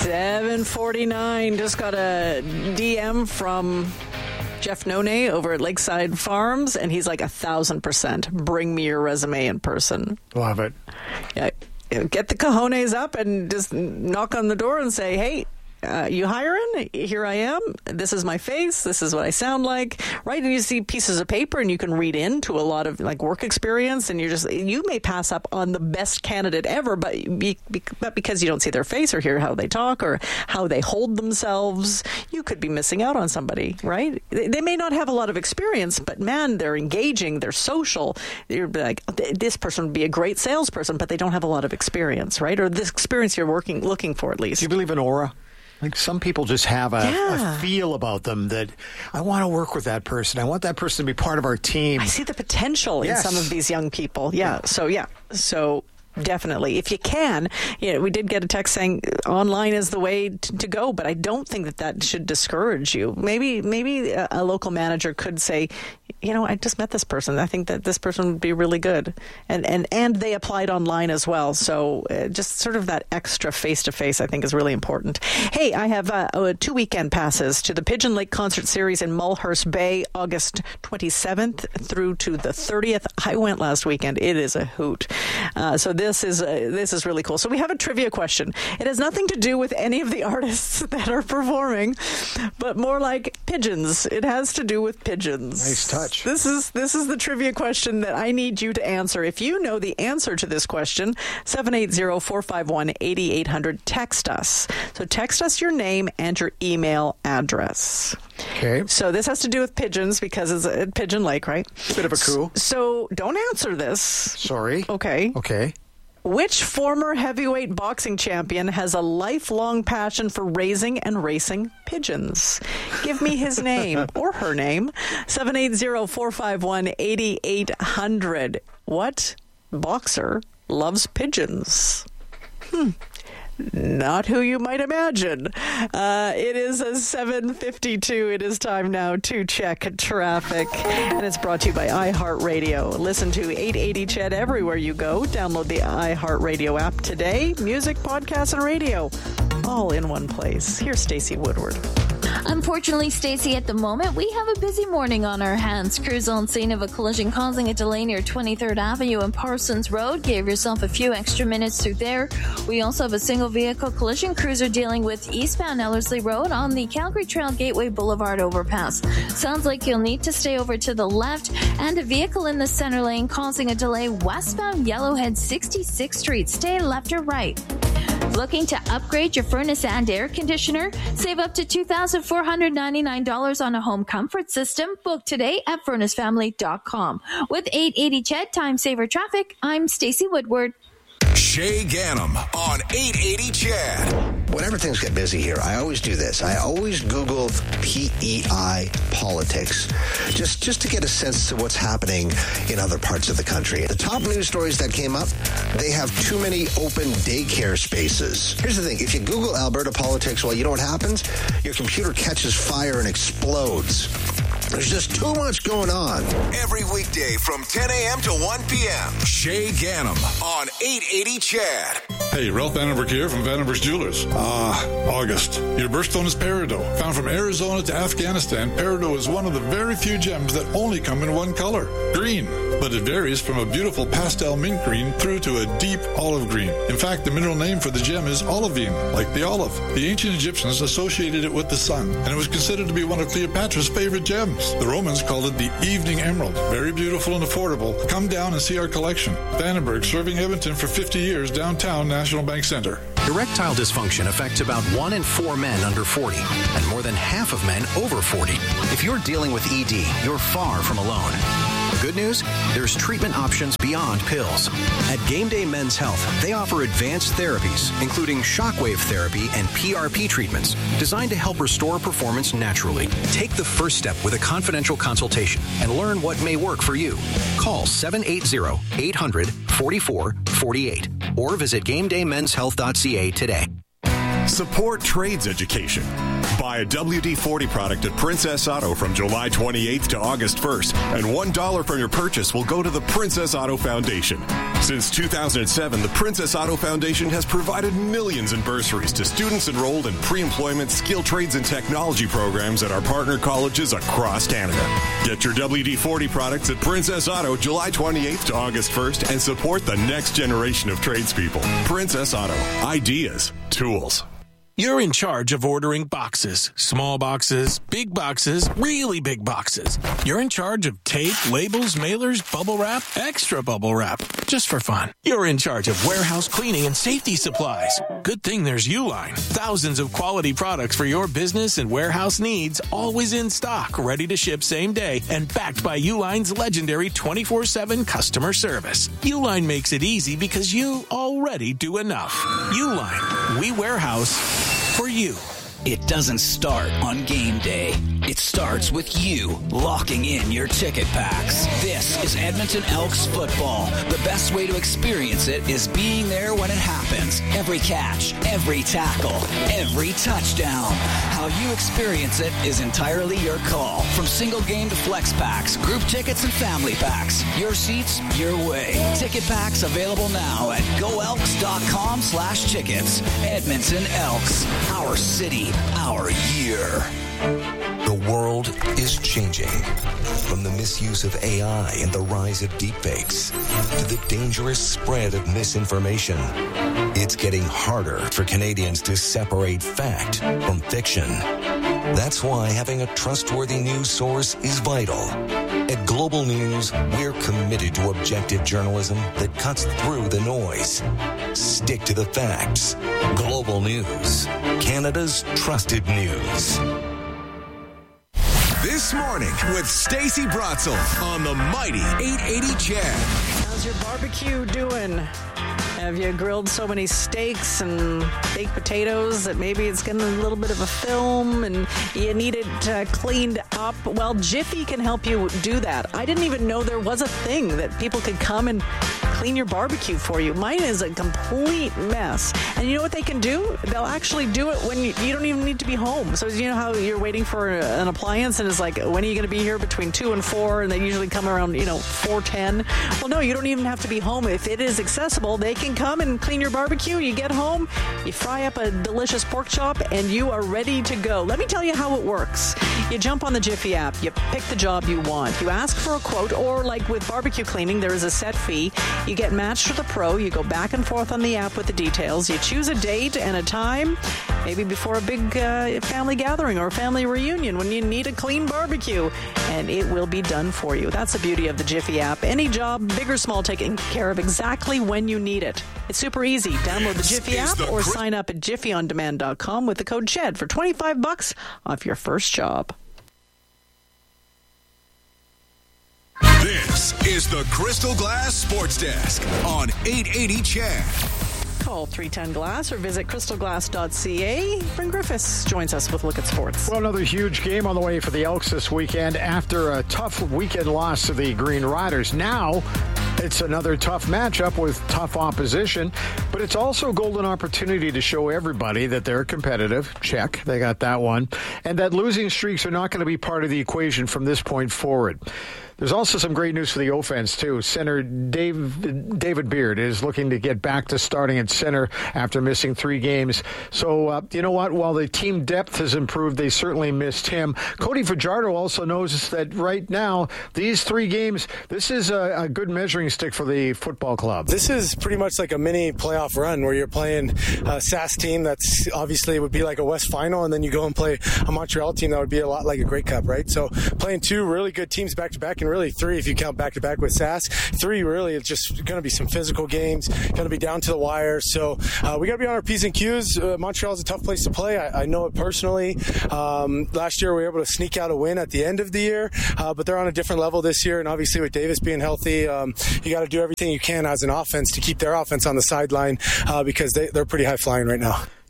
7:49. Just got a DM from Jeff Nonay over at Lakeside Farms, and he's like 1,000%. Bring me your resume in person. Love it. Yeah, get the cojones up and just knock on the door and say, hey, you hiring? Here I am. This is my face. This is what I sound like. Right? And you see pieces of paper and you can read into a lot of like work experience, and you may pass up on the best candidate ever, but because you don't see their face or hear how they talk or how they hold themselves, you could be missing out on somebody, right? They may not have a lot of experience, but man, they're engaging, they're social. You're like, this person would be a great salesperson, but they don't have a lot of experience, right? Or this experience you're looking for at least. Do you believe in aura? Like some people just have a feel about them that I want to work with that person. I want that person to be part of our team. I see the potential in some of these young people. Yeah. So definitely. If you can, we did get a text saying online is the way to go, but I don't think that should discourage you. Maybe a local manager could say, I just met this person. I think that this person would be really good. And they applied online as well. So just sort of that extra face-to-face, I think, is really important. Hey, I have 2 weekend passes to the Pigeon Lake Concert Series in Mulhurst Bay, August 27th through to the 30th. I went last weekend. It is a hoot. So this is really cool. So we have a trivia question. It has nothing to do with any of the artists that are performing, but more like pigeons. It has to do with pigeons. Nice touch. This is the trivia question that I need you to answer. If you know the answer to this question, 780-451-8800, text us. So text us your name and your email address. Okay. So this has to do with pigeons because it's at Pigeon Lake, right? Bit of a coup. So don't answer this. Sorry. Okay. Which former heavyweight boxing champion has a lifelong passion for raising and racing pigeons? Give me his name or her name. 780-451-8800. What boxer loves pigeons? Not who you might imagine. It is a 7:52. It is time now to check traffic. And it's brought to you by iHeartRadio. Listen to 880 Ched everywhere you go. Download the iHeartRadio app today. Music, podcasts, and radio all in one place. Here's Stacey Woodward. Unfortunately, Stacey, at the moment, we have a busy morning on our hands. Crews on scene of a collision causing a delay near 23rd Avenue and Parsons Road. Give yourself a few extra minutes through there. We also have a single vehicle collision. Crews are dealing with eastbound Ellerslie Road on the Calgary Trail Gateway Boulevard overpass. Sounds like you'll need to stay over to the left, and a vehicle in the center lane causing a delay westbound Yellowhead 66th Street. Stay left or right. Looking to upgrade your furnace and air conditioner? Save up to $2,499 on a home comfort system. Book today at furnacefamily.com. With 880 Ched Time Saver Traffic, I'm Stacey Woodward. Shay Ganem on 880 Ched. Whenever things get busy here, I always do this. I always Google PEI politics, just to get a sense to what's happening in other parts of the country. The top news stories that came up, they have too many open daycare spaces. Here's the thing. If you Google Alberta politics, well, you know what happens? Your computer catches fire and explodes. There's just too much going on. Every weekday from 10 a.m. to 1 p.m. Shay Ganem on 880 Ched. Hey, Ralph Vandenberg here from Vandenberg's Jewelers. August. Your birthstone is peridot. Found from Arizona to Afghanistan, peridot is one of the very few gems that only come in one color, green. But it varies from a beautiful pastel mint green through to a deep olive green. In fact, the mineral name for the gem is olivine, like the olive. The ancient Egyptians associated it with the sun, and it was considered to be one of Cleopatra's favorite gems. The Romans called it the evening emerald. Very beautiful and affordable. Come down and see our collection. Vandenberg, serving Edmonton for 50 years, downtown National Bank Center. Erectile dysfunction affects about 1 in 4 men under 40 and more than half of men over 40. If you're dealing with ED, you're far from alone. The good news? There's treatment options beyond pills. At Game Day Men's Health, they offer advanced therapies, including shockwave therapy and PRP treatments, designed to help restore performance naturally. Take the first step with a confidential consultation and learn what may work for you. Call 780-800-4448 or visit GameDayMen'sHealth.ca today. Support trades education. Buy a WD-40 product at Princess Auto from July 28th to August 1st, and $1 from your purchase will go to the Princess Auto Foundation. Since 2007, the Princess Auto Foundation has provided millions in bursaries to students enrolled in pre-employment, skill trades, and technology programs at our partner colleges across Canada. Get your WD-40 products at Princess Auto July 28th to August 1st and support the next generation of tradespeople. Princess Auto. Ideas. Tools. You're in charge of ordering boxes. Small boxes, big boxes, really big boxes. You're in charge of tape, labels, mailers, bubble wrap, extra bubble wrap. Just for fun. You're in charge of warehouse cleaning and safety supplies. Good thing there's Uline. Thousands of quality products for your business and warehouse needs, always in stock, ready to ship same day, and backed by Uline's legendary 24/7 customer service. Uline makes it easy because you already do enough. Uline. We warehouse for you. It doesn't start on game day. It starts with you locking in your ticket packs. This is Edmonton Elks football. The best way to experience it is being there when it happens. Every catch, every tackle, every touchdown. How you experience it is entirely your call. From single game to flex packs, group tickets and family packs. Your seats, your way. Ticket packs available now at goelks.com/tickets. Edmonton Elks. Our city, our year. The world is changing. From the misuse of AI and the rise of deepfakes to the dangerous spread of misinformation, it's getting harder for Canadians to separate fact from fiction. That's why having a trustworthy news source is vital. At Global News, we're committed to objective journalism that cuts through the noise. Stick to the facts. Global News, Canada's trusted news. This morning with Stacey Bratzel on the mighty 880 CHED. How's your barbecue doing? Have you grilled so many steaks and baked potatoes that maybe it's getting a little bit of a film and you need it cleaned up? Well, Jiffy can help you do that. I didn't even know there was a thing that people could come and clean your barbecue for you. Mine is a complete mess. And you know what they can do? They'll actually do it when you don't even need to be home. So you know how you're waiting for an appliance and it's like, when are you going to be here? Between 2 and 4, and they usually come around, 4:10. Well, no, you don't even have to be home. If it is accessible, they can come and clean your barbecue. You get home, you fry up a delicious pork chop, and you are ready to go. Let me tell you how it works. You jump on the Jiffy app, you pick the job you want, you ask for a quote, or like with barbecue cleaning, there is a set fee. You get matched with a pro, you go back and forth on the app with the details, you choose a date and a time, maybe before a big family gathering or family reunion when you need a clean barbecue, and it will be done for you. That's the beauty of the Jiffy app. Any job, big or small, taken care of exactly when you need it. It's super easy. Download the Jiffy app or sign up at jiffyondemand.com with the code CHED for $25 off your first job. This is the Crystal Glass Sports Desk on 880 CHED. Call 310-GLASS or visit crystalglass.ca. Bryn Griffiths joins us with a look at sports. Well, another huge game on the way for the Elks this weekend after a tough weekend loss to the Green Riders. Now, it's another tough matchup with tough opposition, but it's also a golden opportunity to show everybody that they're competitive. Check, they got that one. And that losing streaks are not going to be part of the equation from this point forward. There's also some great news for the offense, too. Center David Beard is looking to get back to starting at center after missing 3 games. So, you know what? While the team depth has improved, they certainly missed him. Cody Fajardo also knows that right now, these 3 games, this is a good measuring stick for the football club. This is pretty much like a mini playoff run where you're playing a SAS team that's obviously would be like a West Final, and then you go and play a Montreal team that would be a lot like a Grey Cup, right? So playing 2 really good teams back-to-back, and really 3 if you count back-to-back with SAS. 3 really, it's just going to be some physical games, going to be down to the wire. So we got to be on our P's and Q's. Montreal's a tough place to play. I know it personally. Last year we were able to sneak out a win at the end of the year, but they're on a different level this year, and obviously with Davis being healthy, you got to do everything you can as an offense to keep their offense on the sideline because they're pretty high-flying right now.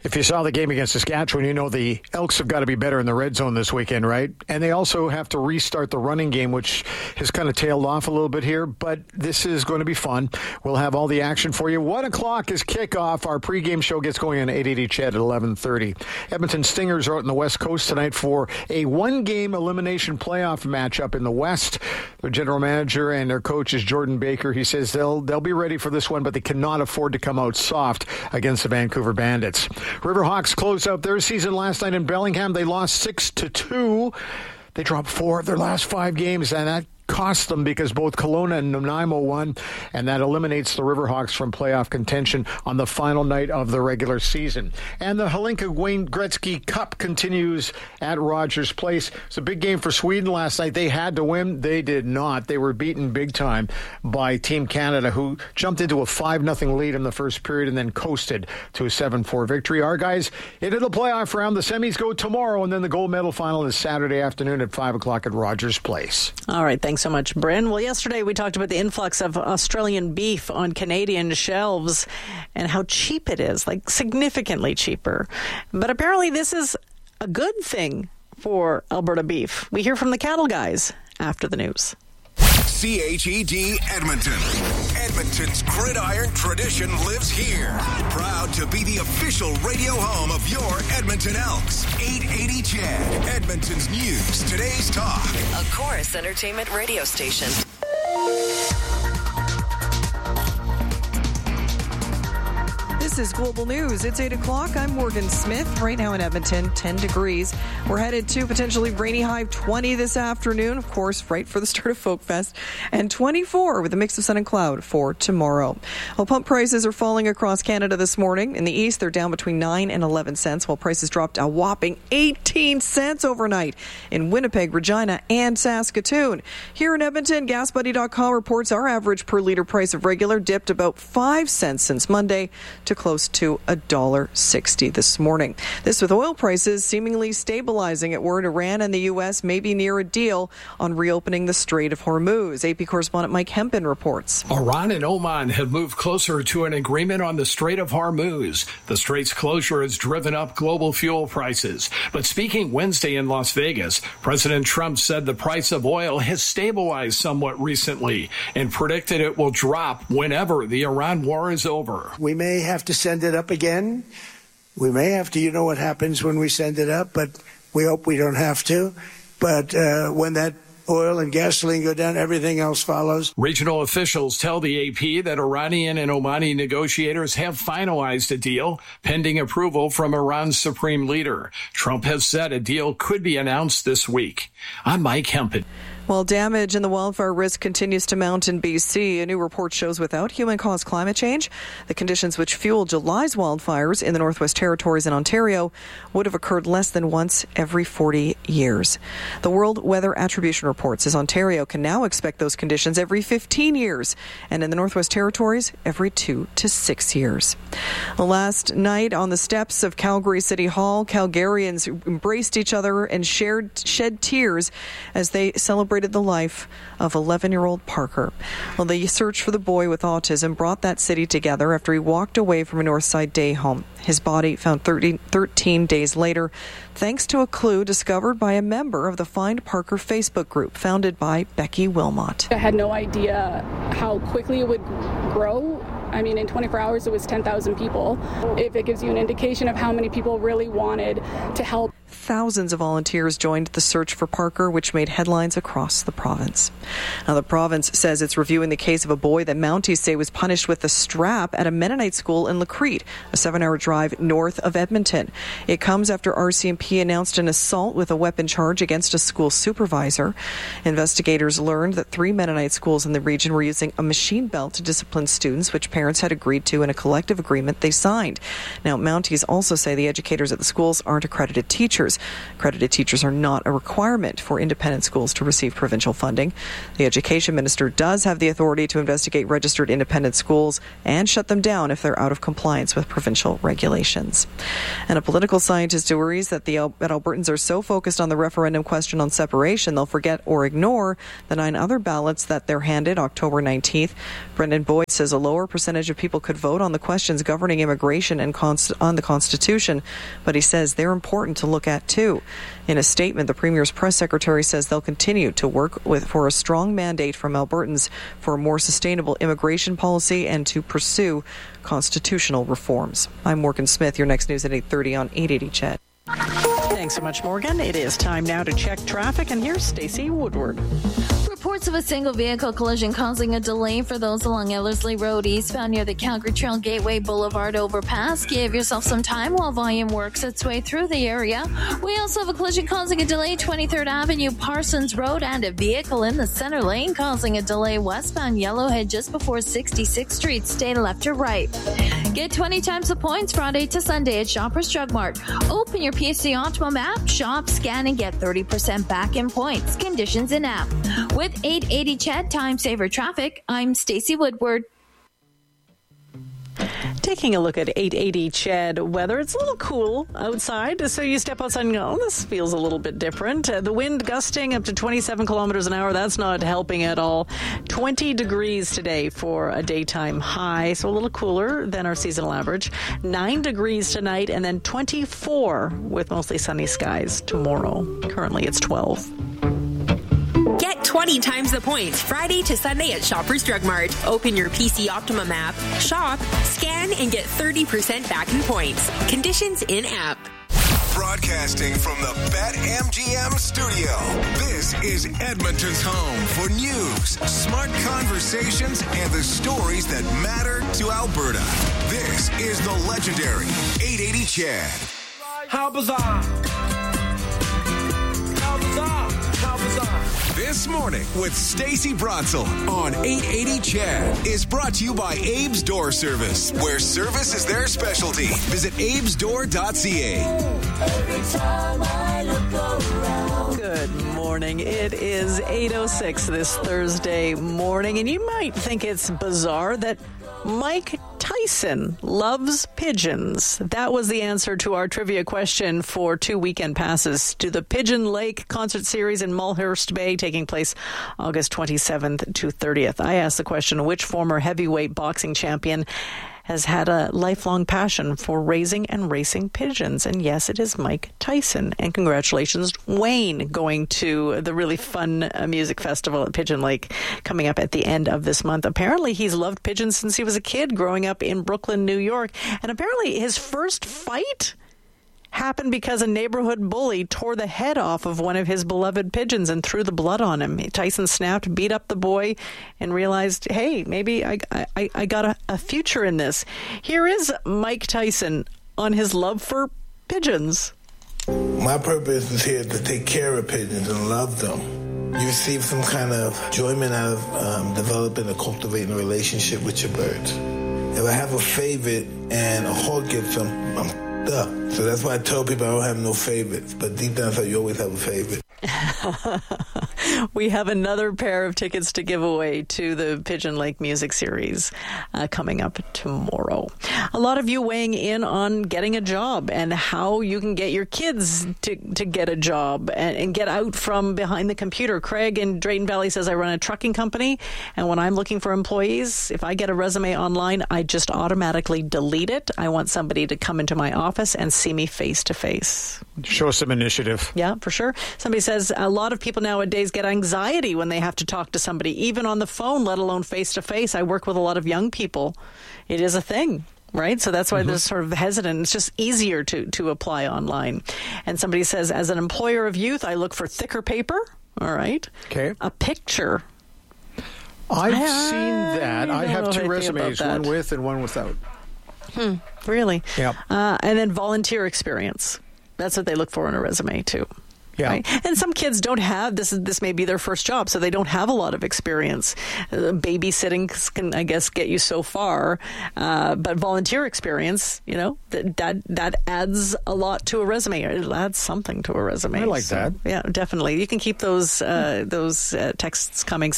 If you saw the game against Saskatchewan, you know the Elks have got to be better in the red zone this weekend, right? And they also have to restart the running game, which has kind of tailed off a little bit here, but this is going to be fun. We'll have all the action for you. 1 o'clock is kickoff. Our pregame show gets going on 880 CHED at 11:30. Edmonton Stingers are out on the West Coast tonight for a one-game elimination playoff matchup in the West. Their general manager and their coach is Jordan Baker. He says they'll be ready for this one, but they cannot afford to come out soft against the Vancouver Bandits. Riverhawks closed out their season last night in Bellingham. They lost 6-2. They dropped 4 of their last 5 games, and that cost them because both Kelowna and Nanaimo won, and that eliminates the Riverhawks from playoff contention on the final night of the regular season. And the Hlinka Wayne Gretzky Cup continues at Rogers Place. It's a big game for Sweden last night. They had to win. They did not. They were beaten big time by Team Canada, who jumped into a 5-0 lead in the first period and then coasted to a 7-4 victory. Our guys into the playoff round. The semis go tomorrow, and then the gold medal final is Saturday afternoon at 5 o'clock at Rogers Place. All right, thanks so much, Bryn. Well, yesterday we talked about the influx of Australian beef on Canadian shelves and how cheap it is, like significantly cheaper. But apparently this is a good thing for Alberta beef. We hear from the cattle guys after the news. CHED Edmonton. Edmonton's gridiron tradition lives here. Proud to be the official radio home of your Edmonton Elks. 880 CHED, Edmonton's news, today's talk. A Chorus Entertainment radio station. This is Global News. It's 8 o'clock. I'm Morgan Smith. Right now in Edmonton, 10 degrees. We're headed to potentially rainy high 20 this afternoon, of course, right for the start of Folk Fest, and 24 with a mix of sun and cloud for tomorrow. Well, pump prices are falling across Canada this morning. In the east, they're down between 9 and 11 cents, while prices dropped a whopping 18 cents overnight in Winnipeg, Regina, and Saskatoon. Here in Edmonton, GasBuddy.com reports our average per litre price of regular dipped about 5 cents since Monday to close to $1.60 this morning. This with oil prices seemingly stabilizing at word Iran and the U.S. may be near a deal on reopening the Strait of Hormuz. AP correspondent Mike Hempen reports. Iran and Oman have moved closer to an agreement on the Strait of Hormuz. The strait's closure has driven up global fuel prices. But speaking Wednesday in Las Vegas, President Trump said the price of oil has stabilized somewhat recently and predicted it will drop whenever the Iran war is over. We may have to send it up again. We may have to, you know what happens when we send it up, but we hope we don't have to. But when that oil and gasoline go down, everything else follows. Regional officials tell the AP that Iranian and Omani negotiators have finalized a deal pending approval from Iran's supreme leader. Trump has said a deal could be announced this week. I'm Mike Hempen. While damage and the wildfire risk continues to mount in BC, a new report shows without human-caused climate change, the conditions which fueled July's wildfires in the Northwest Territories and Ontario would have occurred less than once every 40 years. The World Weather Attribution Report says Ontario can now expect those conditions every 15 years, and in the Northwest Territories, every 2 to 6 years. Last night on the steps of Calgary City Hall, Calgarians embraced each other and shed tears as they celebrated the life of 11-year-old Parker. Well, the search for the boy with autism brought that city together after he walked away from a Northside day home. His body found 13 days later, thanks to a clue discovered by a member of the Find Parker Facebook group founded by Becky Wilmot. I had no idea how quickly it would grow. I mean, in 24 hours, it was 10,000 people. If it gives you an indication of how many people really wanted to help. Thousands of volunteers joined the search for Parker, which made headlines across the province. Now, the province says it's reviewing the case of a boy that Mounties say was punished with a strap at a Mennonite school in Lacrete, a 7-hour drive north of Edmonton. It comes after RCMP announced an assault with a weapon charge against a school supervisor. Investigators learned that 3 Mennonite schools in the region were using a machine belt to discipline students, which parents had agreed to in a collective agreement they signed. Now, Mounties also say the educators at the schools aren't accredited teachers. teachers. Accredited teachers are not a requirement for independent schools to receive provincial funding. The education minister does have the authority to investigate registered independent schools and shut them down if they're out of compliance with provincial regulations. And a political scientist worries that Albertans are so focused on the referendum question on separation, they'll forget or ignore the 9 other ballots that they're handed October 19th. Brendan Boyd says a lower percentage of people could vote on the questions governing immigration and on the Constitution, but he says they're important to look at too. In a statement, the Premier's press secretary says they'll continue to work for a strong mandate from Albertans for a more sustainable immigration policy and to pursue constitutional reforms. I'm Morgan Smith. Your next news at 8:30 on 880 CHED. Thanks so much, Morgan. It is time now to check traffic, and here's Stacey Woodward. Reports of a single vehicle collision causing a delay for those along Ellerslie Road eastbound near the Calgary Trail Gateway Boulevard overpass. Give yourself some time while volume works its way through the area. We also have a collision causing a delay 23rd Avenue, Parsons Road, and a vehicle in the center lane causing a delay westbound Yellowhead just before 66th Street. Stay left or right. Get 20 times the points Friday to Sunday at Shoppers Drug Mart. Open your PC Optimum app, shop, scan, and get 30% back in points. Conditions in app. With 880 CHED Time Saver Traffic, I'm Stacey Woodward. Taking a look at 880 CHED weather, it's a little cool outside, so you step outside and go, oh, this feels a little bit different. The wind gusting up to 27 kilometers an hour, that's not helping at all. 20 degrees today for a daytime high, so a little cooler than our seasonal average. 9 degrees tonight, and then 24 with mostly sunny skies tomorrow. Currently it's 12. Get 20 times the points Friday to Sunday at Shoppers Drug Mart. Open your PC Optimum app, shop, scan, and get 30% back in points. Conditions in app. Broadcasting from the BetMGM studio, this is Edmonton's home for news, smart conversations, and the stories that matter to Alberta. This is the legendary 880 CHED. How bizarre! How bizarre! How bizarre! This Morning with Stacey Brotzel on 880 CHED is brought to you by Abe's Door Service, where service is their specialty. Visit abesdoor.ca. Every time I look around. Good morning. It is 8:06 this Thursday morning, and you might think it's bizarre that Mike Tyson loves pigeons. That was the answer to our trivia question for 2 weekend passes to the Pigeon Lake concert series in Mulhurst Bay, taking place August 27th to 30th. I asked the question, which former heavyweight boxing champion has had a lifelong passion for raising and racing pigeons? And yes, it is Mike Tyson. And congratulations, Wayne, going to the really fun music festival at Pigeon Lake coming up at the end of this month. Apparently, he's loved pigeons since he was a kid growing up in Brooklyn, New York. And apparently, his first fight happened because a neighborhood bully tore the head off of one of his beloved pigeons and threw the blood on him. Tyson snapped, beat up the boy, and realized, hey, maybe I got a future in this. Here is Mike Tyson on his love for pigeons. My purpose is here to take care of pigeons and love them. You receive some kind of enjoyment out of developing and cultivating a relationship with your birds. If I have a favorite and a hawk gets them, I'm up. So that's why I tell people I don't have no favorites. But deep down inside, you always have a favorite. We have another pair of tickets to give away to the Pigeon Lake Music Series coming up tomorrow. A lot of you weighing in on getting a job and how you can get your kids to get a job and get out from behind the computer. Craig in Drayton Valley says, I run a trucking company, and when I'm looking for employees, if I get a resume online, I just automatically delete it. I want somebody to come into my office and see me face to face. Show some initiative. Yeah, for sure. Somebody says a lot of people nowadays get anxiety when they have to talk to somebody, even on the phone, let alone face to face. I work with a lot of young people. It is a thing, right? So that's why they're sort of hesitant. It's just easier to apply online. And somebody says, as an employer of youth, I look for thicker paper. All right. Okay. A picture. I've seen that. I have two resumes, one with and one without. Really? Yeah. And then volunteer experience. That's what they look for in a resume, too. Yeah. Right? And some kids don't have this may be their first job, so they don't have a lot of experience. Babysitting can, I guess, get you so far, but volunteer experience, that adds a lot to a resume. It adds something to a resume. I like that. Yeah, definitely. You can keep those texts coming,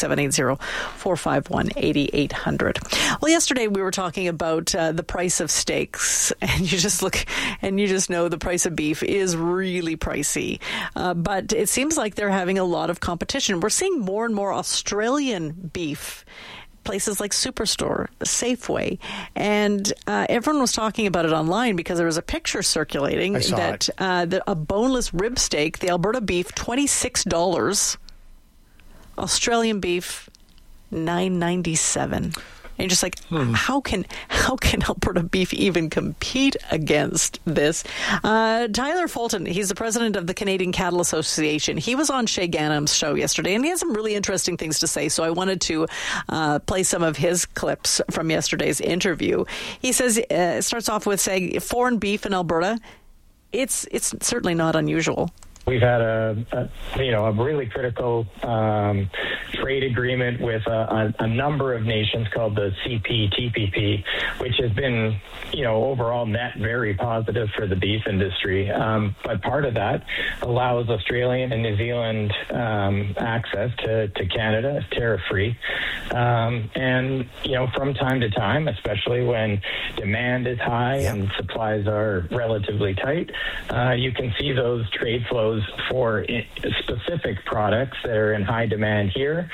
780-451-8800. Well, yesterday we were talking about the price of steaks, and you just look and you just know the price of beef is really pricey. But it seems like they're having a lot of competition. We're seeing more and more Australian beef, places like Superstore, Safeway, and everyone was talking about it online because there was a picture circulating that a boneless rib steak, the Alberta beef, $26, Australian beef, $9.97. And you're just like, how can Alberta beef even compete against this? Tyler Fulton, he's the president of the Canadian Cattle Association. He was on Shay Ganam's show yesterday, and he had some really interesting things to say. So I wanted to play some of his clips from yesterday's interview. He says, it starts off with saying, foreign beef in Alberta, it's certainly not unusual. We've had a really critical trade agreement with a number of nations called the CPTPP, which has been, overall net very positive for the beef industry. But part of that allows Australian and New Zealand access to Canada, tariff-free. And, from time to time, especially when demand is high and supplies are relatively tight, you can see those trade flows for specific products that are in high demand here,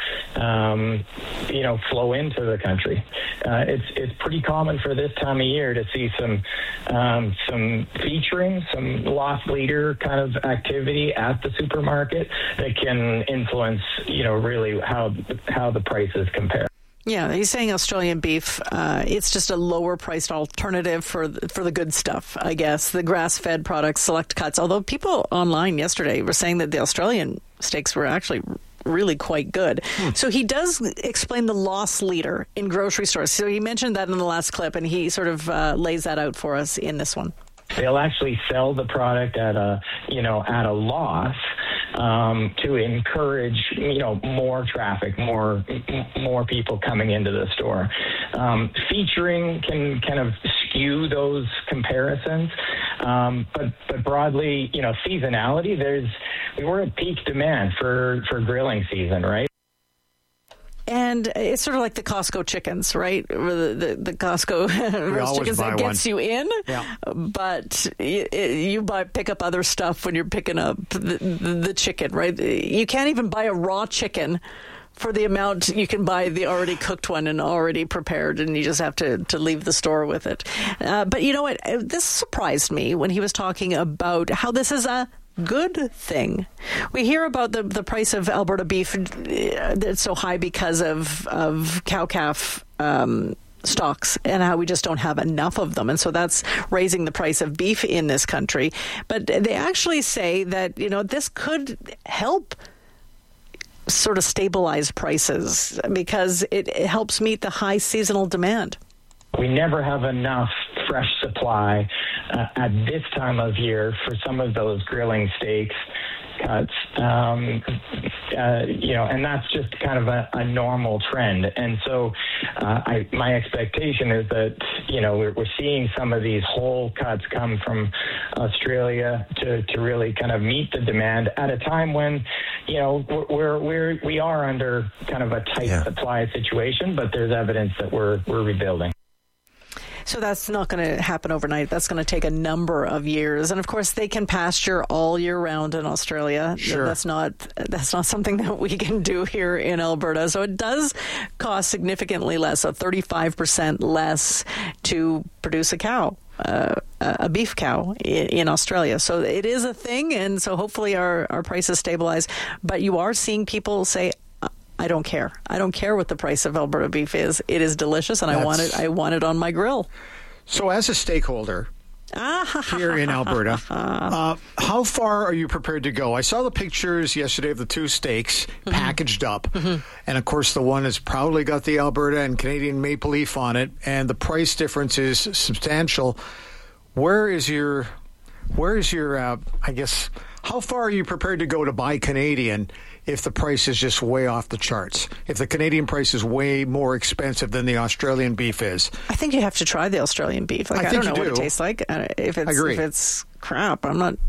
flow into the country. It's pretty common for this time of year to see some featuring, some loss leader kind of activity at the supermarket that can influence, really how the prices compare. Yeah, he's saying Australian beef, it's just a lower-priced alternative for the good stuff, I guess, the grass-fed products, select cuts. Although people online yesterday were saying that the Australian steaks were actually really quite good. So he does explain the loss leader in grocery stores. So he mentioned that in the last clip, and he sort of lays that out for us in this one. They'll actually sell the product at a loss to encourage, more traffic, more people coming into the store. Featuring can kind of skew those comparisons, but broadly, seasonality. We're at peak demand for grilling season, right? And it's sort of like the Costco chickens, right? The Costco roast chickens that gets you in, but you pick up other stuff when you're picking up the chicken, right? You can't even buy a raw chicken for the amount you can buy the already cooked one and already prepared, and you just have to leave the store with it. But you know what? This surprised me when he was talking about how this is a good thing. We hear about the price of Alberta beef that's so high because of cow-calf stocks and how we just don't have enough of them. And so that's raising the price of beef in this country. But they actually say that, this could help sort of stabilize prices because it helps meet the high seasonal demand. We never have enough fresh supply at this time of year for some of those grilling steaks cuts, and that's just kind of a normal trend. And so my expectation is that, we're seeing some of these whole cuts come from Australia to really kind of meet the demand at a time when, we are under kind of a tight supply situation, but there's evidence that we're rebuilding. So that's not going to happen overnight. That's going to take a number of years. And of course, they can pasture all year round in Australia. Sure. That's not something that we can do here in Alberta. So it does cost significantly less, so 35% less to produce a cow. A beef cow in Australia. So it is a thing, and so hopefully our prices stabilize. But you are seeing people say, I don't care. I don't care what the price of Alberta beef is. It is delicious, and I want it on my grill. So as a stakeholder here in Alberta, how far are you prepared to go? I saw the pictures yesterday of the two steaks packaged up. And, of course, the one has proudly got the Alberta and Canadian maple leaf on it, and the price difference is substantial. Where is your Where's your, I guess, how far are you prepared to go to buy Canadian if the price is just way off the charts? If the Canadian price is way more expensive than the Australian beef is? I think you have to try the Australian beef. Like, I don't know what it tastes like. If it's crap, I'm not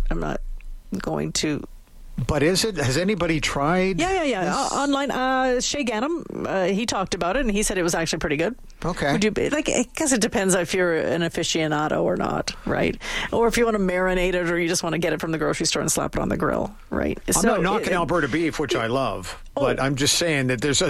going to. But is it? Has anybody tried? Yeah. Online, Shay Gannam, he talked about it, and he said it was actually pretty good. Okay. Would you I guess it depends if you're an aficionado or not, right? Or if you want to marinate it, or you just want to get it from the grocery store and slap it on the grill, right? I'm not knocking Alberta beef, which I love, but I'm just saying that there's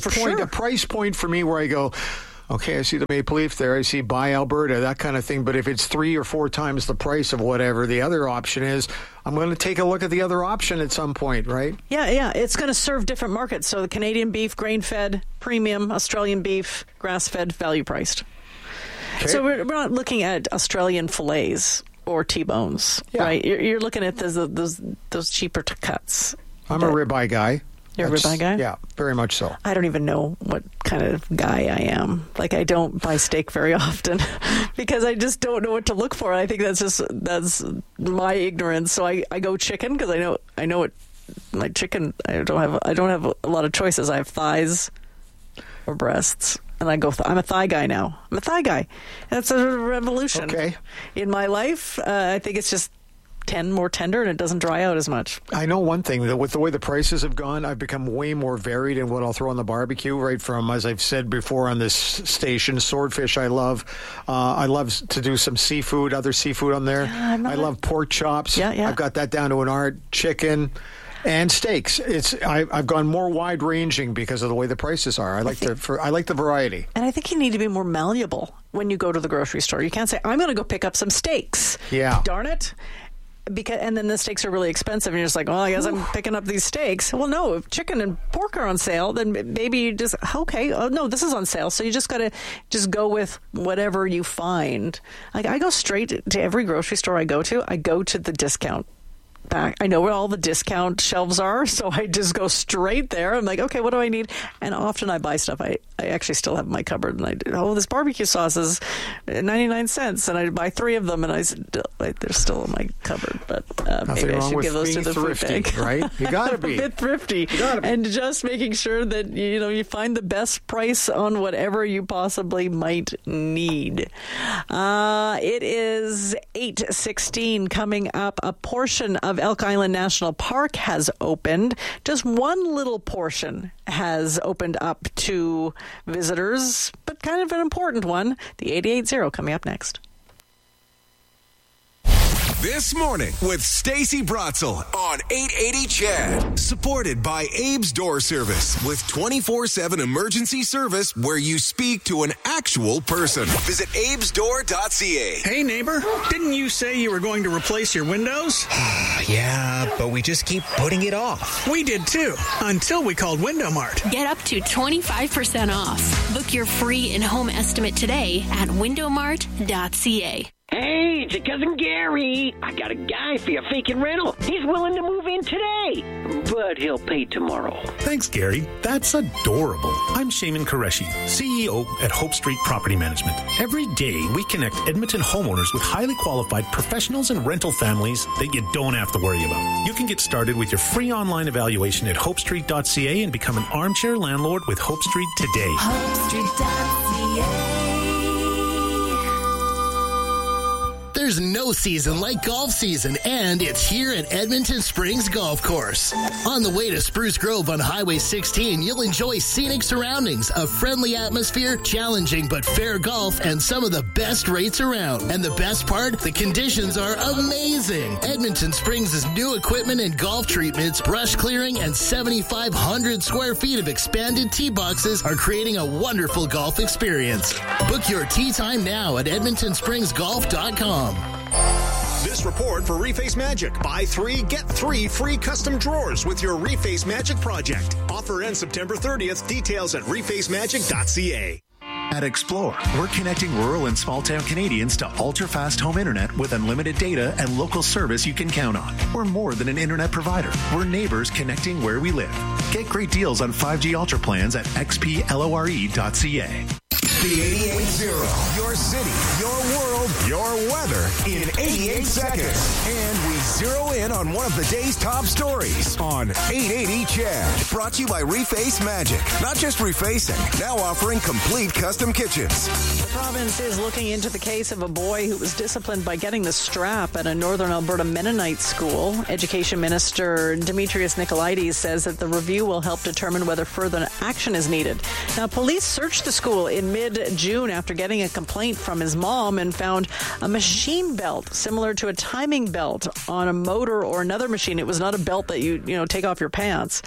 a price point for me where I go, okay, I see the Maple Leaf there. I see buy Alberta, that kind of thing. But if it's 3 or 4 times the price of whatever the other option is, I'm going to take a look at the other option at some point, right? Yeah. It's going to serve different markets. So the Canadian beef, grain-fed, premium, Australian beef, grass-fed, value-priced. Okay. So we're not looking at Australian fillets or T-bones, right? You're looking at those cheaper cuts. I'm a ribeye guy. You're a ribeye guy? Yeah, very much so. I don't even know what kind of guy I am. Like, I don't buy steak very often because I just don't know what to look for. I think that's my ignorance. So I go chicken because I know it. My chicken, I don't have a lot of choices. I have thighs or breasts, and I go. I'm a thigh guy now. I'm a thigh guy. That's a revolution. Okay. In my life, I think it's just more tender, and it doesn't dry out as much. I know one thing, that with the way the prices have gone, I've become way more varied in what I'll throw on the barbecue, right from, as I've said before on this station, swordfish I love. I love to do some seafood, other seafood on there. I love pork chops. Yeah. I've got that down to an art. Chicken and steaks. I've gone more wide ranging because of the way the prices are. I like the variety. And I think you need to be more malleable when you go to the grocery store. You can't say, I'm going to go pick up some steaks. Yeah. Darn it. And then the steaks are really expensive, and you're just like, well, I guess I'm picking up these steaks. Well, no, if chicken and pork are on sale, then maybe you just, no, this is on sale. So you just got to go with whatever you find. Like, I go straight to every grocery store I go to the discount back. I know where all the discount shelves are, so I just go straight there. I'm like, okay, what do I need? And often I buy stuff. I actually still have in my cupboard, and this barbecue sauce is 99 cents, and I buy 3 of them, and they're still in my cupboard. But maybe I should give those to the food bank. Right? You got to be a bit thrifty, and just making sure that you find the best price on whatever you possibly might need. It is 8:16 coming up. A portion of Elk Island National Park has opened. Just one little portion has opened up to visitors, but kind of an important one. The 88.0 coming up next. This morning with Stacey Brotzel on 880 CHED. Supported by Abe's Door Service with 24/7 emergency service where you speak to an actual person. Visit abesdoor.ca. Hey, neighbor, didn't you say you were going to replace your windows? Yeah, but we just keep putting it off. We did too, until we called Window Mart. Get up to 25% off. Book your free in-home estimate today at windowmart.ca. Hey, it's your cousin Gary. I got a guy for your vacant rental. He's willing to move in today, but he'll pay tomorrow. Thanks, Gary. That's adorable. I'm Shaman Qureshi, CEO at Hope Street Property Management. Every day, we connect Edmonton homeowners with highly qualified professionals and rental families that you don't have to worry about. You can get started with your free online evaluation at hopestreet.ca and become an armchair landlord with Hope Street today. HopeStreet.ca. There's no season like golf season, and it's here at Edmonton Springs Golf Course. On the way to Spruce Grove on Highway 16, you'll enjoy scenic surroundings, a friendly atmosphere, challenging but fair golf, and some of the best rates around. And the best part, the conditions are amazing. Edmonton Springs' new equipment and golf treatments, brush clearing, and 7,500 square feet of expanded tee boxes are creating a wonderful golf experience. Book your tee time now at edmontonspringsgolf.com. This report for Reface Magic. Buy 3, get 3 free custom drawers with your Reface Magic project. Offer ends September 30th. Details at refacemagic.ca. At Explore, we're connecting rural and small-town Canadians to ultra-fast home internet with unlimited data and local service you can count on. We're more than an internet provider. We're neighbors connecting where we live. Get great deals on 5G Ultra plans at xplore.ca. The 88.0, your city, your world. Globe your weather in 88 seconds. And we zero in on one of the day's top stories on 880 Chad. Brought to you by Reface Magic. Not just refacing, now offering complete custom kitchens. The province is looking into the case of a boy who was disciplined by getting the strap at a Northern Alberta Mennonite school. Education Minister Demetrius Nicolaides says that the review will help determine whether further action is needed. Now, police searched the school in mid-June after getting a complaint from his mom and found a machine belt similar to a timing belt on a motor or another machine. It was not a belt that you take off your pants.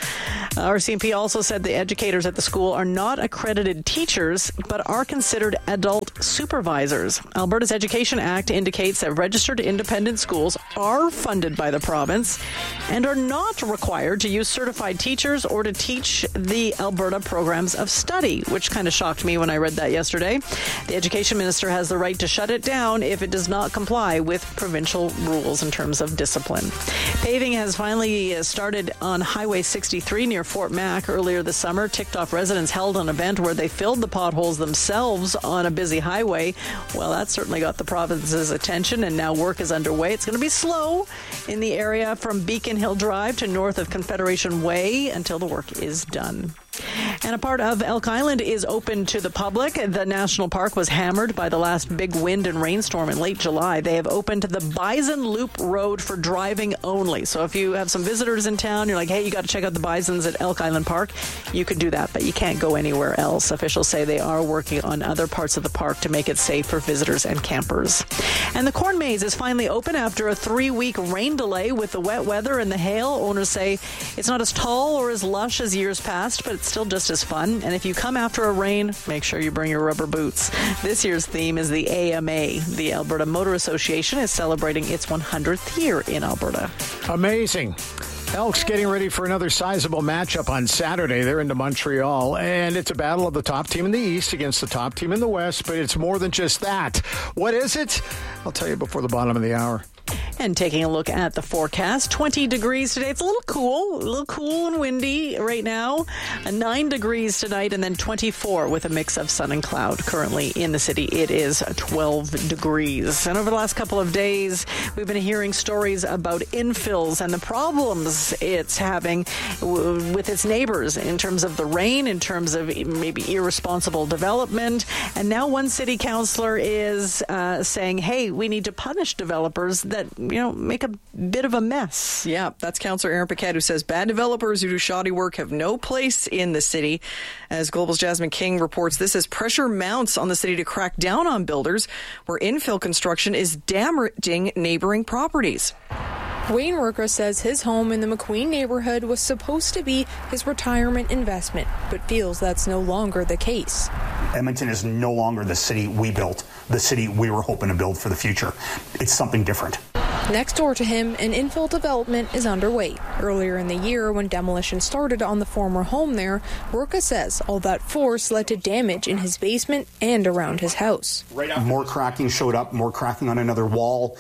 RCMP also said the educators at the school are not accredited teachers, but are considered adult supervisors. Alberta's Education Act indicates that registered independent schools are funded by the province and are not required to use certified teachers or to teach the Alberta programs of study, which kind of shocked me when I read that yesterday. The education minister has the right to shut it down if it does not comply with provincial rules in terms of discipline. Paving has finally started on Highway 63 near Fort Mac. Earlier this summer, ticked-off residents held an event where they filled the potholes themselves on a busy highway. Well, that certainly got the province's attention, and now work is underway. It's going to be slow in the area from Beacon Hill Drive to north of Confederation Way until the work is done. And a part of Elk Island is open to the public. The national park was hammered by the last big wind and rainstorm in late July. They have opened the Bison Loop Road for driving only. So if you have some visitors in town, you're like, hey, you got to check out the Bisons at Elk Island Park, you could do that, but you can't go anywhere else. Officials say they are working on other parts of the park to make it safe for visitors and campers. And the corn maze is finally open after a 3-week rain delay. With the wet weather and the hail, owners say it's not as tall or as lush as years past, but it's still just as fun. And if you come after a rain, make sure you bring your rubber boots. This year's theme is the AMA. The Alberta Motor Association is celebrating its 100th year in Alberta. Amazing. Elks getting ready for another sizable matchup on Saturday. They're into Montreal, and it's a battle of the top team in the East against the top team in the West, but it's more than just that. What is it? I'll tell you before the bottom of the hour. And taking a look at the forecast, 20 degrees today. It's a little cool and windy right now. 9 degrees tonight, and then 24 with a mix of sun and cloud. Currently in the city, it is 12 degrees. And over the last couple of days, we've been hearing stories about infills and the problems it's having with its neighbors in terms of the rain, in terms of maybe irresponsible development. And now one city councillor is saying, hey, we need to punish developers that make a bit of a mess. Yeah, that's Councillor Aaron Paquette, who says bad developers who do shoddy work have no place in the city. As Global's Jasmine King reports, this as pressure mounts on the city to crack down on builders where infill construction is damaging neighboring properties. Wayne Worka says his home in the McQueen neighborhood was supposed to be his retirement investment, but feels that's no longer the case. Edmonton is no longer the city we built, the city we were hoping to build for the future. It's something different. Next door to him, an infill development is underway. Earlier in the year, when demolition started on the former home there, Worka says all that force led to damage in his basement and around his house. More cracking showed up, more cracking on another wall.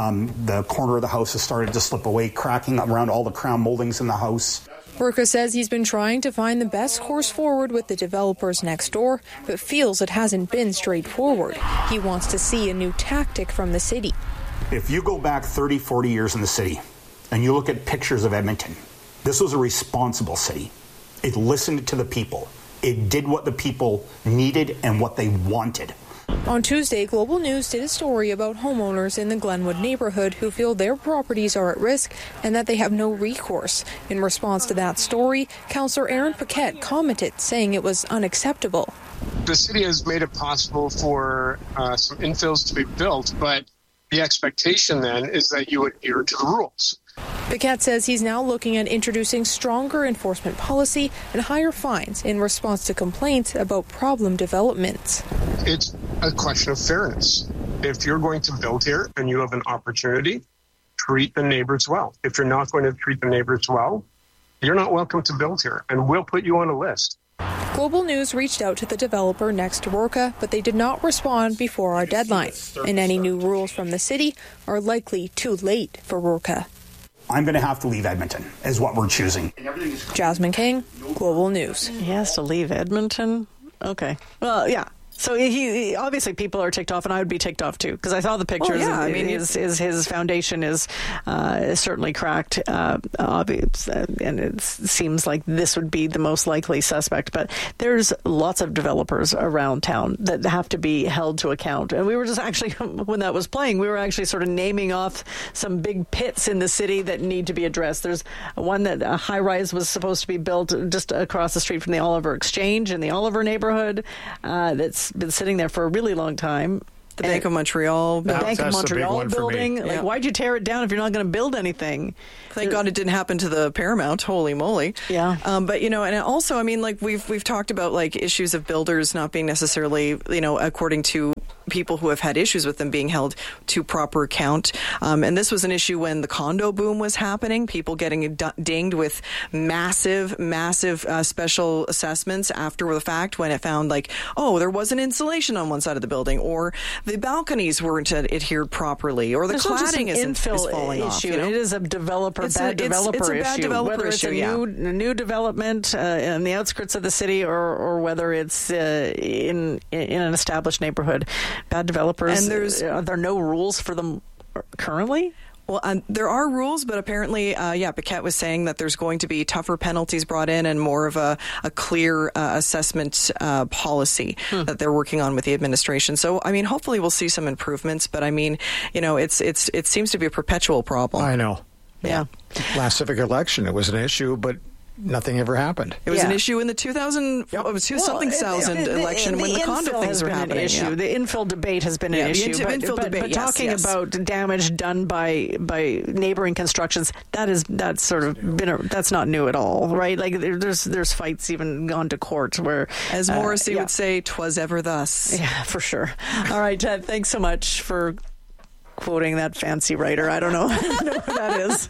The corner of the house has started to slip away, cracking around all the crown moldings in the house. Worka says he's been trying to find the best course forward with the developers next door, but feels it hasn't been straightforward. He wants to see a new tactic from the city. If you go back 30, 40 years in the city and you look at pictures of Edmonton, this was a responsible city. It listened to the people. It did what the people needed and what they wanted. On Tuesday, Global News did a story about homeowners in the Glenwood neighborhood who feel their properties are at risk and that they have no recourse. In response to that story, Councillor Aaron Paquette commented, saying it was unacceptable. The city has made it possible for some infills to be built, but the expectation then is that you adhere to the rules. Paquette says he's now looking at introducing stronger enforcement policy and higher fines in response to complaints about problem developments. It's a question of fairness. If you're going to build here and you have an opportunity, treat the neighbors well. If you're not going to treat the neighbors well, you're not welcome to build here, and we'll put you on a list. Global News reached out to the developer next to Worka, but they did not respond before our deadline. And any new rules from the city are likely too late for Worka. I'm going to have to leave Edmonton, is what we're choosing. Jasmine King, Global News. He has to leave Edmonton? Okay. Well, yeah. So he obviously people are ticked off, and I would be ticked off too because I saw the pictures. His foundation is certainly cracked, obvious, and it seems like this would be the most likely suspect. But there's lots of developers around town that have to be held to account. And we were just actually, when that was playing, we were actually sort of naming off some big pits in the city that need to be addressed. There's one that a high-rise was supposed to be built just across the street from the Oliver Exchange in the Oliver neighborhood that's been sitting there for a really long time. The Bank of Montreal. The Bank of Montreal building. Yeah. Why'd you tear it down if you're not going to build anything? Thank God it didn't happen to the Paramount. Holy moly. Yeah. But, and also, we've talked about, issues of builders not being necessarily, according to people who have had issues with them being held to proper account. And this was an issue when the condo boom was happening, people getting dinged with massive special assessments after the fact when it found there wasn't insulation on one side of the building, or the balconies weren't adhered properly, or the cladding is falling off. It is a bad developer issue. Whether it's a new development in the outskirts of the city or whether it's in an established neighborhood. Bad developers. And are there no rules for them currently? Well, there are rules, but apparently, Paquette was saying that there's going to be tougher penalties brought in and more of a clear assessment policy that they're working on with the administration. So, hopefully we'll see some improvements, but it seems to be a perpetual problem. I know. Yeah. Last civic election, it was an issue, but nothing ever happened. It was an issue in the 2000 election when the condo things were happening. The infill debate has been an issue. But talking about damage done by neighboring constructions, that's sort of been that's not new at all, right? There's fights even gone to court where, as Morrissey would say, "'Twas ever thus." Yeah, for sure. All right, Ted, thanks so much for quoting that fancy writer. I don't know who that is.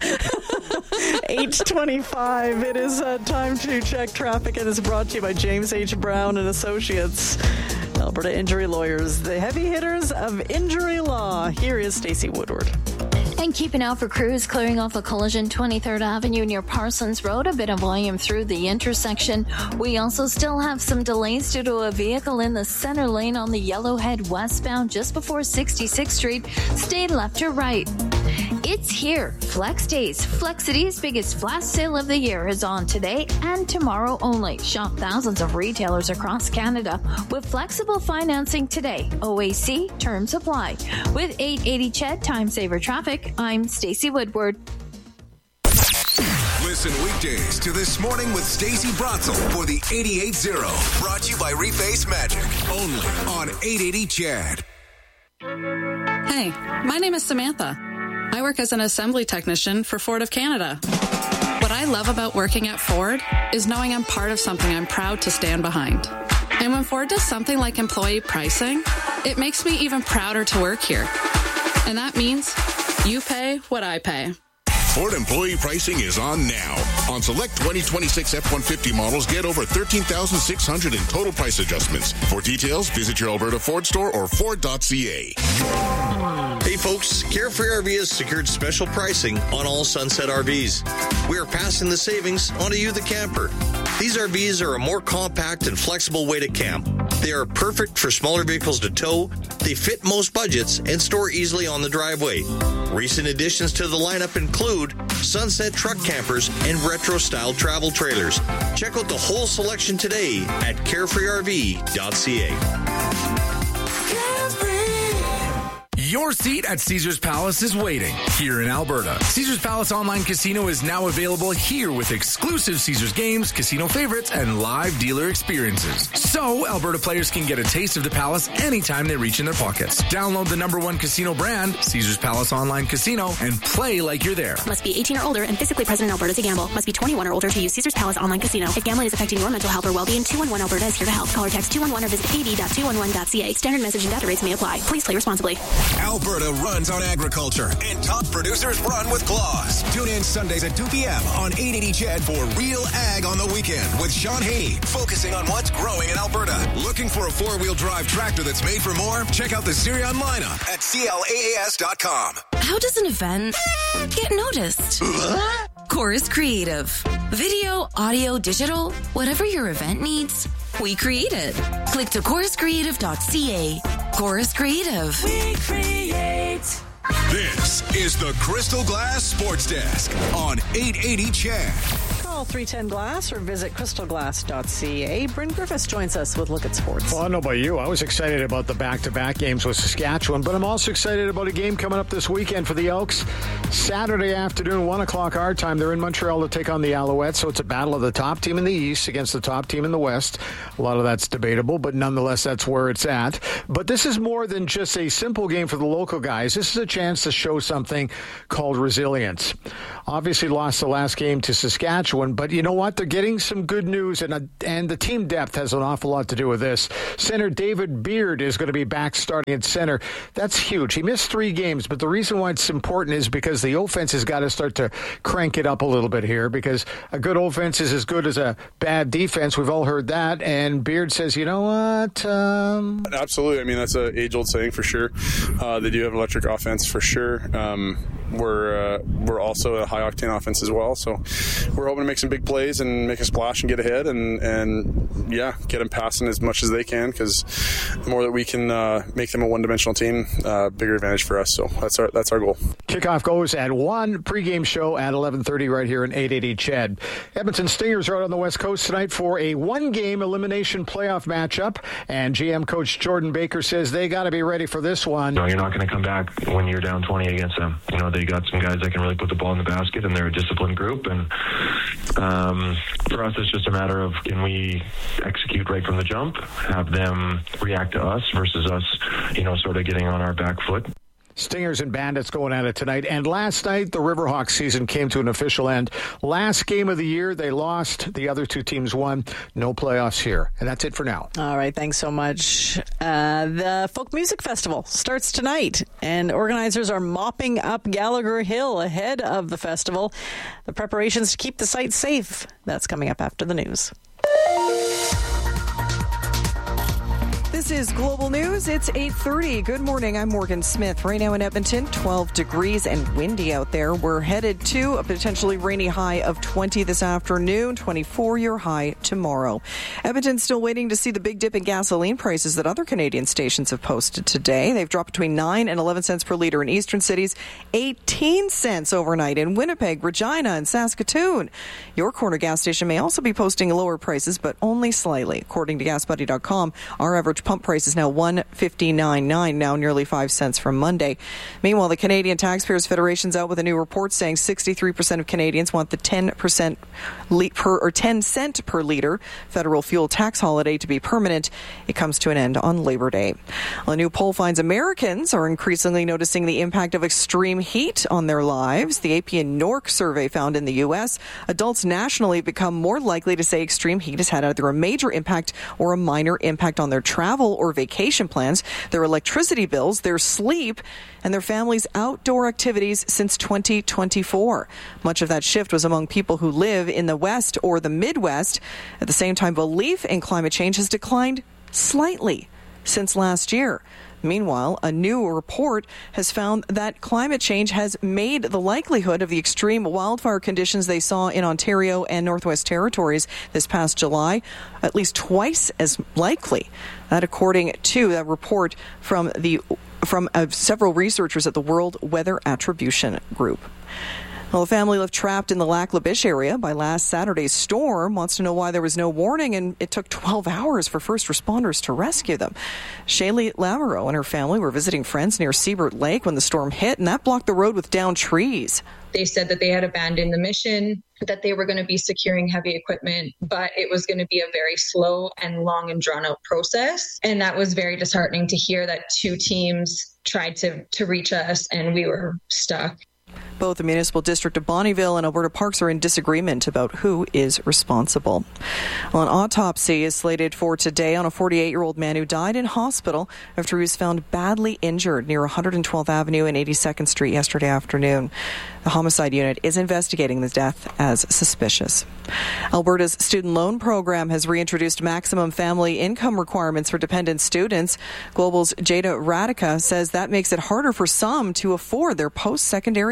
8:25. It is time to check traffic, and it's brought to you by James H. Brown and Associates, Alberta Injury Lawyers, the heavy hitters of injury law. Here is Stacey Woodward. And keeping out for crews clearing off a collision 23rd Avenue near Parsons Road. A bit of volume through the intersection. We also still have some delays due to a vehicle in the center lane on the Yellowhead westbound just before 66th Street. Stay left or right. It's here. Flex Days. Flexity's biggest flash sale of the year is on today and tomorrow only. Shop thousands of retailers across Canada with flexible financing today. OAC terms apply. With 880 Ched Time Saver Traffic, I'm Stacey Woodward. Listen weekdays to This Morning with Stacey Bratzel for the 88.0. Brought to you by Reface Magic. Only on 880 Chad. Hey, my name is Samantha. I work as an assembly technician for Ford of Canada. What I love about working at Ford is knowing I'm part of something I'm proud to stand behind. And when Ford does something like employee pricing, it makes me even prouder to work here. And that means you pay what I pay. Ford employee pricing is on now. On select 2026 F-150 models, get over $13,600 in total price adjustments. For details, visit your Alberta Ford store or Ford.ca. Hey folks, Carefree RV has secured special pricing on all Sunset RVs. We are passing the savings on to you, the camper. These RVs are a more compact and flexible way to camp. They are perfect for smaller vehicles to tow, they fit most budgets, and store easily on the driveway. Recent additions to the lineup include Sunset truck campers and retro-style travel trailers. Check out the whole selection today at carefreerv.ca. Your seat at Caesars Palace is waiting here in Alberta. Caesars Palace Online Casino is now available here with exclusive Caesars games, casino favorites, and live dealer experiences. So Alberta players can get a taste of the Palace anytime they reach in their pockets. Download the #1 casino brand, Caesars Palace Online Casino, and play like you're there. Must be 18 or older and physically present in Alberta to gamble. Must be 21 or older to use Caesars Palace Online Casino. If gambling is affecting your mental health or well-being, 211 Alberta is here to help. Call or text 211 or visit ad.211.ca. Standard message and data rates may apply. Please play responsibly. Alberta runs on agriculture, and top producers run with claws. Tune in Sundays at 2 p.m. on 880 Ched for Real Ag on the Weekend with Sean Haney, focusing on what's growing in Alberta. Looking for a four-wheel drive tractor that's made for more? Check out the Zirion lineup at CLAAS.com. How does an event get noticed? Chorus Creative. Video, audio, digital, whatever your event needs, we create it. Click to choruscreative.ca. Chorus Creative. We create. This is the Crystal Glass Sports Desk on 880 CHED. Call 310-GLASS or visit crystalglass.ca. Bryn Griffiths joins us with Look at Sports. Well, I don't know about you. I was excited about the back-to-back games with Saskatchewan, but I'm also excited about a game coming up this weekend for the Elks. Saturday afternoon, 1 o'clock our time. They're in Montreal to take on the Alouettes, so it's a battle of the top team in the East against the top team in the West. A lot of that's debatable, but nonetheless, that's where it's at. But this is more than just a simple game for the local guys. This is a chance to show something called resilience. Obviously lost the last game to Saskatchewan, but you know what? They're getting some good news, and the team depth has an awful lot to do with this. Center David Beard is going to be back starting at center. That's huge. He missed 3 games, but the reason why it's important is because the offense has got to start to crank it up a little bit here, because a good offense is as good as a bad defense. We've all heard that, and Beard says, you know what? Absolutely. I mean, that's an age-old saying for sure. They do have electric offense for sure. We're also a high-octane offense as well, so we're hoping to make some big plays and make a splash and get ahead and get them passing as much as they can, because the more that we can make them a one-dimensional team, bigger advantage for us. So that's our goal. Kickoff goes at 1, pregame show at 11:30 right here in 880 CHED. Edmonton Stingers are out on the West Coast tonight for a 1-game elimination playoff matchup, and GM coach Jordan Baker says they got to be ready for this one. No, you're not going to come back when you're down 20 against them. You know, they got some guys that can really put the ball in the basket, and they're a disciplined group, and for us it's just a matter of, can we execute right from the jump, have them react to us versus us, sort of getting on our back foot. Stingers and Bandits going at it tonight. And last night, the Riverhawks season came to an official end. Last game of the year, they lost. The other 2 teams won. No playoffs here. And that's it for now. All right. Thanks so much. The Folk Music Festival starts tonight, and organizers are mopping up Gallagher Hill ahead of the festival. The preparations to keep the site safe. That's coming up after the news. This is Global News. It's 8:30. Good morning. I'm Morgan Smith. Right now in Edmonton, 12 degrees and windy out there. We're headed to a potentially rainy high of 20 this afternoon, 24 your high tomorrow. Edmonton's still waiting to see the big dip in gasoline prices that other Canadian stations have posted today. They've dropped between 9 and 11 cents per litre in eastern cities, 18 cents overnight in Winnipeg, Regina, and Saskatoon. Your corner gas station may also be posting lower prices, but only slightly. According to GasBuddy.com, our average pump price is now $1.59.9, now nearly 5 cents from Monday. Meanwhile, the Canadian Taxpayers Federation's out with a new report saying 63% of Canadians want the 10 cent per litre federal fuel tax holiday to be permanent. It comes to an end on Labor Day. A new poll finds Americans are increasingly noticing the impact of extreme heat on their lives. The AP and NORC survey found in the U.S., adults nationally become more likely to say extreme heat has had either a major impact or a minor impact on their travel or vacation plans, their electricity bills, their sleep, and their family's outdoor activities since 2024. Much of that shift was among people who live in the West or the Midwest. At the same time, belief in climate change has declined slightly since last year. Meanwhile, a new report has found that climate change has made the likelihood of the extreme wildfire conditions they saw in Ontario and Northwest Territories this past July at least twice as likely. That according to a report from several researchers at the World Weather Attribution Group. Well, a family left trapped in the Lac La Biche area by last Saturday's storm wants to know why there was no warning, and it took 12 hours for first responders to rescue them. Shaylee Lamoureux and her family were visiting friends near Siebert Lake when the storm hit, and that blocked the road with downed trees. They said that they had abandoned the mission, that they were going to be securing heavy equipment, but it was going to be a very slow and long and drawn out process. And that was very disheartening to hear that 2 teams tried to reach us and we were stuck. Both the Municipal District of Bonnyville and Alberta Parks are in disagreement about who is responsible. Well, an autopsy is slated for today on a 48-year-old man who died in hospital after he was found badly injured near 112th Avenue and 82nd Street yesterday afternoon. The homicide unit is investigating the death as suspicious. Alberta's student loan program has reintroduced maximum family income requirements for dependent students. Global's Jada Radica says that makes it harder for some to afford their post-secondary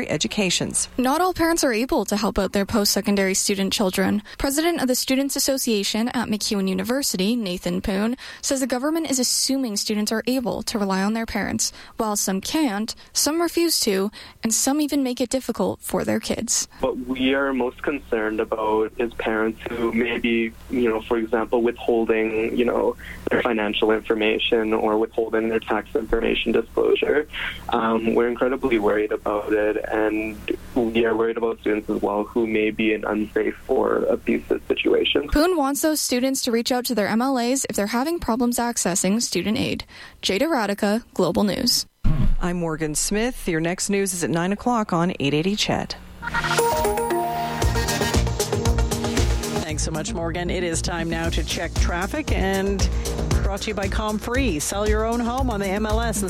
Educations. Not all parents are able to help out their post-secondary student children. President of the Students Association at MacEwan University, Nathan Poon, says the government is assuming students are able to rely on their parents. While some can't, some refuse to, and some even make it difficult for their kids. What we are most concerned about is parents who maybe, for example, withholding, their financial information or withholding their tax information disclosure. We're incredibly worried about it, and we are worried about students as well who may be in unsafe or abusive situations. Poon wants those students to reach out to their MLAs if they're having problems accessing student aid. Jada Radica, Global News. I'm Morgan Smith. Your next news is at 9 o'clock on 880 CHED. Thanks so much, Morgan. It is time now to check traffic, and brought to you by ComFree. Sell your own home on the MLS and